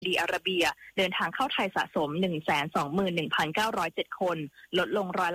ดีอาระเบียเดินทางเข้าไทยสะสม 121,907 คนลดลงร้อยละ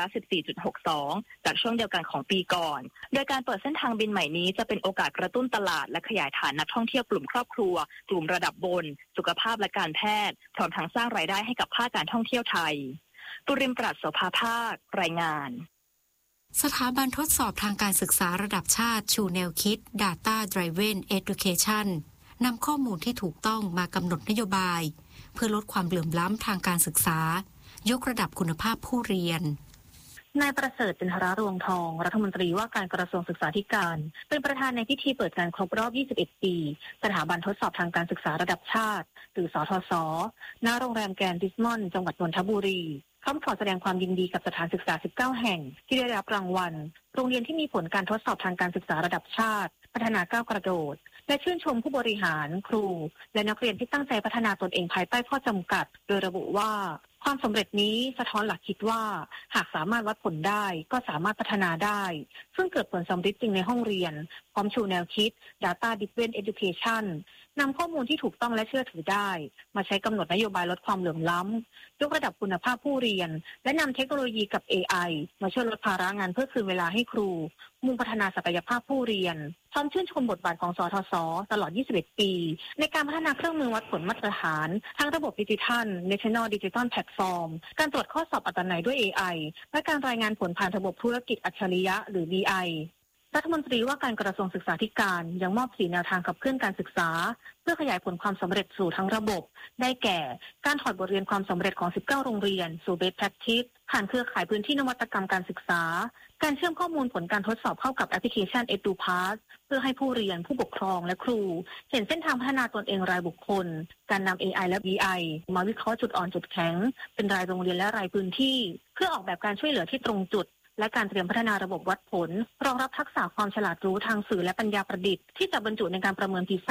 14.62 จากช่วงเดียวกันของปีก่อนโดยการเปิดเส้นทางบินใหม่นี้จะเป็นโอกาสกระตุ้นตลาดและขยายฐานนักท่องเที่ยวกลุ่มครอบครัวกลุ่มระดับบนสุขภาพและการแพทย์พร้อมทั้งสร้างรายได้ให้กับภาคการท่องเที่ยวไทยตุริมปรัชโสภาภาครายงานสถาบันทดสอบทางการศึกษาระดับชาติชูแนวคิด Data Driven Education นำข้อมูลที่ถูกต้องมากำหนดนโยบายเพื่อลดความเหลื่อมล้ำทางการศึกษายกระดับคุณภาพผู้เรียนนายประเสริฐ จันทรารวงทองรัฐมนตรีว่าการกระทรวงศึกษาธิการเป็นประธานในพิธีเปิดงานครบรอบ 21 ปีสถาบันทดสอบทางการศึกษาระดับชาติหรือสทศณโรงแรมแกรนด์ริชมอนด์จังหวัดนนทบุรีพร้อมขอแสดงความยินดีกับสถานศึกษา 19 แห่งที่ได้รับรางวัลโรงเรียนที่มีผลการทดสอบทางการศึกษาระดับชาติพัฒนาก้าวกระโดดและชื่นชมผู้บริหารครูและนักเรียนที่ตั้งใจพัฒนาตนเองภายใต้ข้อจำกัดโดยระบุว่าความสำเร็จนี้สะท้อนหลักคิดว่าหากสามารถวัดผลได้ก็สามารถพัฒนาได้ซึ่งเกิดผลสำเร็จจริงในห้องเรียนพร้อมชูแนวคิด Data Driven Education นำข้อมูลที่ถูกต้องและเชื่อถือได้มาใช้กำหนดนโยบายลดความเหลื่อมล้ำยกระดับคุณภาพผู้เรียนและนำเทคโนโลยีกับ AI มาช่วยลดภาระงานเพื่อคืนเวลาให้ครูมุ่งพัฒนาศักยภาพผู้เรียนพร้อมชื่นชมบทบาทของสทศตลอด 21 ปีในการพัฒนาเครื่องมือวัดผลมาตรฐานทั้งระบบดิจิทัล National Digital Platform การตรวจข้อสอบอัตนัยด้วย AI และการรายงานผลผ่านระบบธุรกิจอัจฉริยะหรือ BI รัฐมนตรีว่าการกระทรวงศึกษาธิการยังมอบ4แนวทางขับเคลื่อนการศึกษาเพื่อขยายผลความสำเร็จสู่ทั้งระบบได้แก่การถอดบทเรียนความสำเร็จของ19โรงเรียนสู่ Best Practice ผ่านเครือข่ายพื้นที่นวัตกรรมการศึกษาการเชื่อมข้อมูลผลการทดสอบเข้ากับแอปพลิเคชัน EduPass เพื่อให้ผู้เรียนผู้ปกครองและครูเห็นเส้นทางพัฒนาตนเองรายบุคคลการนำ AI และ BI มาวิเคราะห์จุดอ่อนจุดแข็งเป็นรายโรงเรียนและรายพื้นที่เพื่อออกแบบการช่วยเหลือที่ตรงจุดและการเตรียมพัฒนาระบบวัดผลรองรับทักษะความฉลาดรู้ทางสื่อและปัญญาประดิษฐ์ที่จะบรรจุในการประเมินPISA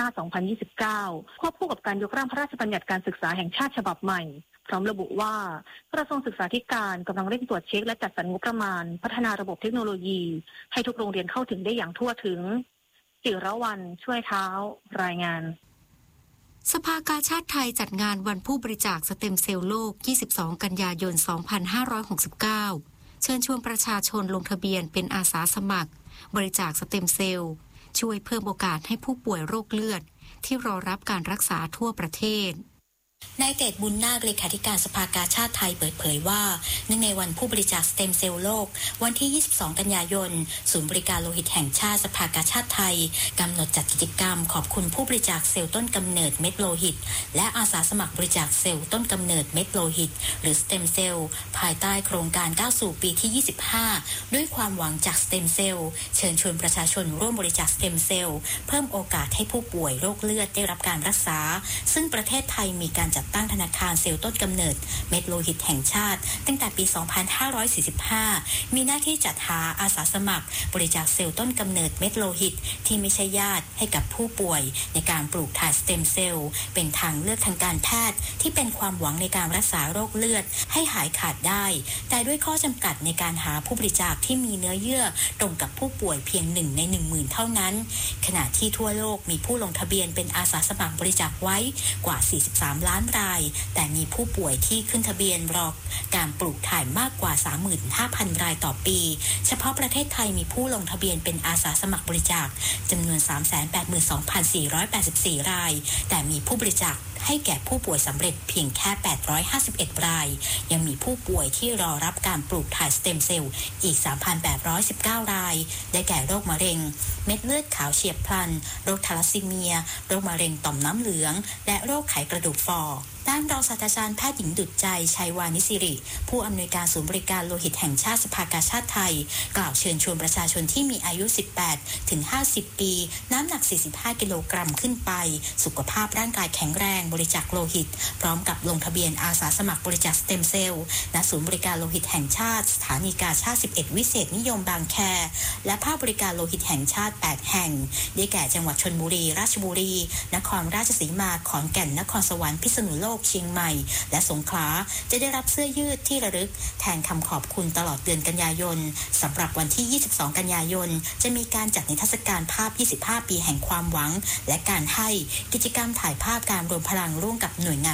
2029ควบคู่กับการยกร่างพระราชบัญญัติการศึกษาแห่งชาติฉบับใหม่พร้อมระบุว่ากระทรวงศึกษาธิการกำลังเร่งตรวจเช็คและจัดสรรงบประมาณพัฒนาระบบเทคโนโลยีให้ทุกโรงเรียนเข้าถึงได้อย่างทั่วถึงจิรวรรณช่วยเท้ารายงานสภากาชาดไทยจัดงานวันผู้บริจาคสเต็มเซลล์โลก 22 กันยายน 2569เชิญชวนประชาชนลงทะเบียนเป็นอาสาสมัครบริจาคสเต็มเซลล์ช่วยเพิ่มโอกาสให้ผู้ป่วยโรคเลือดที่รอรับการรักษาทั่วประเทศนายเตชบุญนาคเลขาธิการสภากาชาดไทยเปิดเผยว่าเนื่องในวันผู้บริจาคสเต็มเซลล์โลกวันที่ 22 กันยายนศูนย์บริการโลหิตแห่งชาติสภากาชาดไทยกำหนดจัดกิจกรรมขอบคุณผู้บริจาคเซลล์ต้นกำเนิดเม็ดโลหิตและอาสาสมัครบริจาคเซลล์ต้นกำเนิดเม็ดโลหิตหรือสเต็มเซลล์ภายใต้โครงการก้าวสู่ปีที่ 25 ด้วยความหวังจากสเต็มเซลล์เชิญชวนประชาชนร่วมบริจาคสเต็มเซลล์เพิ่มโอกาสให้ผู้ป่วยโรคเลือดได้รับการรักษาซึ่งประเทศไทยมีการจัดตั้งธนาคารเซลล์ต้นกำเนิดเม็ดโลหิตแห่งชาติตั้งแต่ปี 2545 มีหน้าที่จัดหาอาสาสมัครบริจาคเซลล์ต้นกำเนิดเม็ดโลหิตที่ไม่ใช่ญาติให้กับผู้ป่วยในการปลูกถ่ายสเต็มเซลล์เป็นทางเลือกทางการแพทย์ที่เป็นความหวังในการรักษาโรคเลือดให้หายขาดได้แต่ด้วยข้อจำกัดในการหาผู้บริจาคที่มีเนื้อเยื่อตรงกับผู้ป่วยเพียง1ใน 10,000 เท่านั้นขณะที่ทั่วโลกมีผู้ลงทะเบียนเป็นอาสาสมัครบริจาคไว้กว่า43 ล้านรายแต่มีผู้ป่วยที่ขึ้นทะเบียนรอการปลูกถ่ายมากกว่า 35,000 รายต่อปีเฉพาะประเทศไทยมีผู้ลงทะเบียนเป็นอาสาสมัครบริจาคจำนวน 382,484 รายแต่มีผู้บริจาคให้แก่ผู้ป่วยสำเร็จเพียงแค่851 รายยังมีผู้ป่วยที่รอรับการปลูกถ่ายสเต็มเซลล์อีก 3,819 รายได้แก่โรคมะเร็งเม็ดเลือดขาวเฉียบพลันโรคทาลัสซีเมียโรคมะเร็งต่อมน้ำเหลืองและโรคไขกระดูกฝ่อด้านรองศาสตราจารย์แพทย์หญิงดุจใจชัยวานิศิริผู้อำนวยการศูนย์บริการโลหิตแห่งชาติสภากาชาดไทยกล่าวเชิญชวนประชาชนที่มีอายุ 18 ถึง 50 ปีน้ำหนัก 45 กิโลกรัมขึ้นไปสุขภาพร่างกายแข็งแรงบริจาคโลหิตพร้อมกับลงทะเบียนอาสาสมัครบริจาคสเต็มเซลล์ณศูนย์บริการโลหิตแห่งชาติสถานีกาชาด11 วิเศษนิยมบางแคและภาคบริการโลหิตแห่งชาติ 8 แห่งได้แก่จังหวัดชลบุรีราชบุรีนครราชสีมาขอนแก่นนครสวรรค์พิษณุโลกเชียงใหม่และสงขลาจะได้รับเสื้อยืดที่ระลึกแทนคำขอบคุณตลอดเดือนกันยายนสำหรับวันที่22กันยายนจะมีการจัดนิทรรศการภาพ25ปีแห่งความหวังและการให้กิจกรรมถ่ายภาพการรวมพลังร่วมกับหน่วยงาน